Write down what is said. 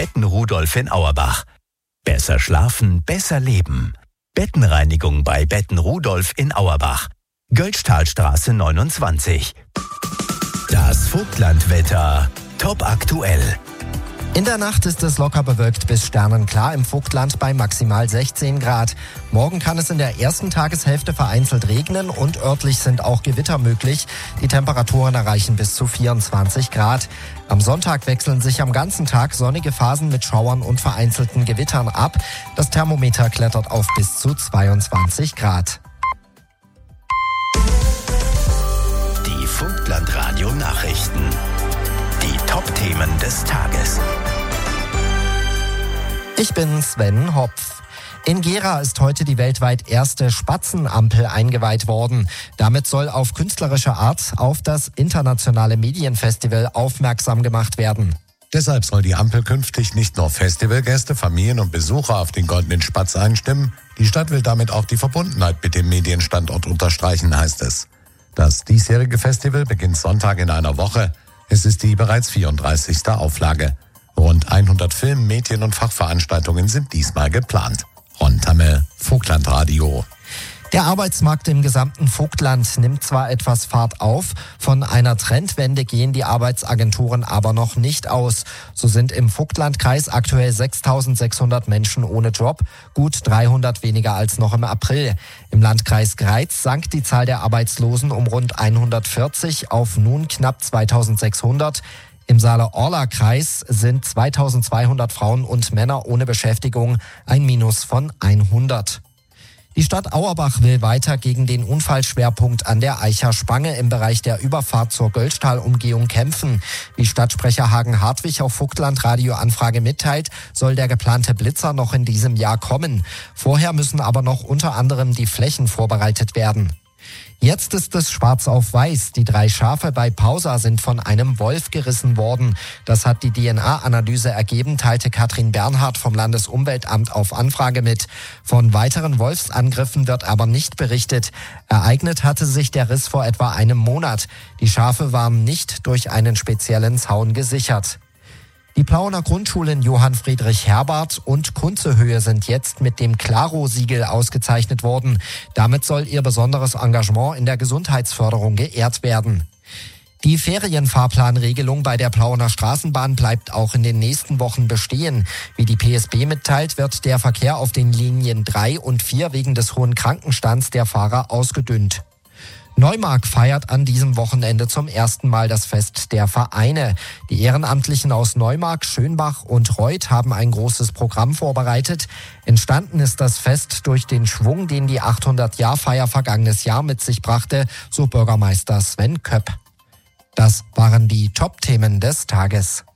Betten Rudolf in Auerbach. Besser schlafen, besser leben. Bettenreinigung bei Betten Rudolf in Auerbach. Göllstahlstraße 29. Das Vogtlandwetter. Top aktuell. In der Nacht ist es locker bewölkt bis sternenklar im Vogtland bei maximal 16 Grad. Morgen kann es in der ersten Tageshälfte vereinzelt regnen und örtlich sind auch Gewitter möglich. Die Temperaturen erreichen bis zu 24 Grad. Am Sonntag wechseln sich am ganzen Tag sonnige Phasen mit Schauern und vereinzelten Gewittern ab. Das Thermometer klettert auf bis zu 22 Grad. Die Vogtland-Radio-Nachrichten. Die Top-Themen des Tages. Ich bin Sven Hopf. In Gera ist heute die weltweit erste Spatzenampel eingeweiht worden. Damit soll auf künstlerische Art auf das internationale Medienfestival aufmerksam gemacht werden. Deshalb soll die Ampel künftig nicht nur Festivalgäste, Familien und Besucher auf den Goldenen Spatz einstimmen. Die Stadt will damit auch die Verbundenheit mit dem Medienstandort unterstreichen, heißt es. Das diesjährige Festival beginnt Sonntag in einer Woche. Es ist die bereits 34. Auflage. Rund 100 Film-, Medien- und Fachveranstaltungen sind diesmal geplant. Ron Tamme, Vogtlandradio. Der Arbeitsmarkt im gesamten Vogtland nimmt zwar etwas Fahrt auf, von einer Trendwende gehen die Arbeitsagenturen aber noch nicht aus. So sind im Vogtlandkreis aktuell 6.600 Menschen ohne Job, gut 300 weniger als noch im April. Im Landkreis Greiz sank die Zahl der Arbeitslosen um rund 140 auf nun knapp 2.600. Im Saale-Orla-Kreis sind 2.200 Frauen und Männer ohne Beschäftigung, ein Minus von 100. Die Stadt Auerbach will weiter gegen den Unfallschwerpunkt an der Eicher Spange im Bereich der Überfahrt zur Göllstahl-Umgehung kämpfen. Wie Stadtsprecher Hagen Hartwig auf Vogtland-Radio-Anfrage mitteilt, soll der geplante Blitzer noch in diesem Jahr kommen. Vorher müssen aber noch unter anderem die Flächen vorbereitet werden. Jetzt ist es schwarz auf weiß. Die 3 Schafe bei Pausa sind von einem Wolf gerissen worden. Das hat die DNA-Analyse ergeben, teilte Katrin Bernhard vom Landesumweltamt auf Anfrage mit. Von weiteren Wolfsangriffen wird aber nicht berichtet. Ereignet hatte sich der Riss vor etwa einem Monat. Die Schafe waren nicht durch einen speziellen Zaun gesichert. Die Plauener Grundschulen Johann Friedrich Herbart und Kunzehöhe sind jetzt mit dem Claro-Siegel ausgezeichnet worden. Damit soll ihr besonderes Engagement in der Gesundheitsförderung geehrt werden. Die Ferienfahrplanregelung bei der Plauener Straßenbahn bleibt auch in den nächsten Wochen bestehen. Wie die PSB mitteilt, wird der Verkehr auf den Linien 3 und 4 wegen des hohen Krankenstands der Fahrer ausgedünnt. Neumark feiert an diesem Wochenende zum ersten Mal das Fest der Vereine. Die Ehrenamtlichen aus Neumark, Schönbach und Reuth haben ein großes Programm vorbereitet. Entstanden ist das Fest durch den Schwung, den die 800-Jahr-Feier vergangenes Jahr mit sich brachte, so Bürgermeister Sven Köpp. Das waren die Top-Themen des Tages.